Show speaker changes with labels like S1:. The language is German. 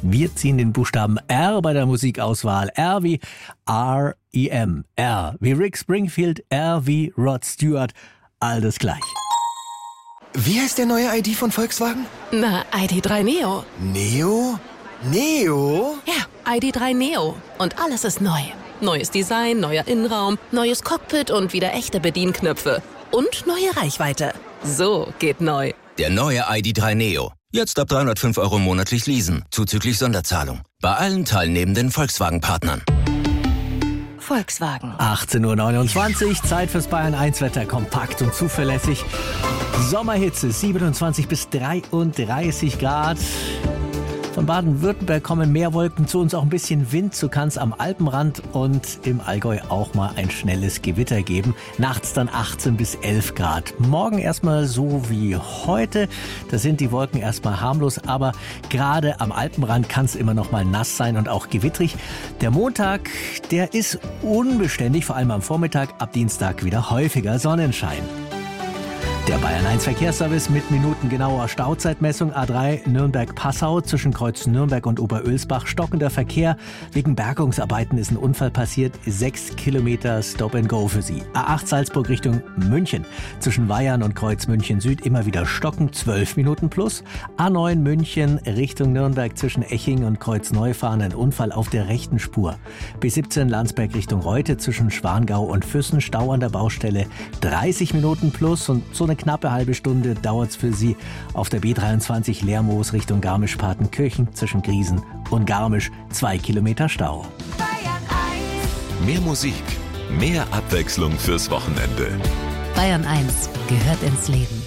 S1: Wir ziehen den Buchstaben R bei der Musikauswahl. R wie R-E-M. R wie Rick Springfield, R wie Rod Stewart. Alles gleich.
S2: Wie heißt der neue ID von Volkswagen?
S3: Na, ID.3 Neo.
S2: Neo? Neo?
S3: Ja, ID.3 Neo. Und alles ist neu. Neues Design, neuer Innenraum, neues Cockpit und wieder echte Bedienknöpfe. Und neue Reichweite. So geht neu.
S4: Der neue ID.3 Neo. Jetzt ab 305 € monatlich leasen, zuzüglich Sonderzahlung. Bei allen teilnehmenden Volkswagen-Partnern.
S3: Volkswagen.
S1: 18:29 Uhr, Zeit fürs Bayern 1 Wetter, kompakt und zuverlässig. Sommerhitze, 27 bis 33 Grad. Von Baden-Württemberg kommen mehr Wolken zu uns, auch ein bisschen Wind. So kann es am Alpenrand und im Allgäu auch mal ein schnelles Gewitter geben. Nachts dann 18 bis 11 Grad. Morgen erstmal so wie heute. Da sind die Wolken erstmal harmlos, aber gerade am Alpenrand kann es immer noch mal nass sein und auch gewittrig. Der Montag, der ist unbeständig, vor allem am Vormittag. Ab Dienstag wieder häufiger Sonnenschein. Der Bayern 1 Verkehrsservice mit minutengenauer Stauzeitmessung. A3 Nürnberg-Passau zwischen Kreuz Nürnberg und Oberölsbach. Stockender Verkehr. Wegen Bergungsarbeiten ist ein Unfall passiert. 6 Kilometer Stop and Go für Sie. A8 Salzburg Richtung München. Zwischen Weyern und Kreuz München Süd immer wieder stocken. 12 Minuten plus. A9 München Richtung Nürnberg zwischen Eching und Kreuz Neufahren. Ein Unfall auf der rechten Spur. B17 Landsberg Richtung Reute zwischen Schwangau und Füssen. Stau an der Baustelle. 30 Minuten plus und so eine knappe halbe Stunde dauert es für Sie auf der B23 Lermoos Richtung Garmisch-Partenkirchen zwischen Griesen und Garmisch. 2 Kilometer Stau.
S5: Mehr Musik, mehr Abwechslung fürs Wochenende.
S6: Bayern 1 gehört ins Leben.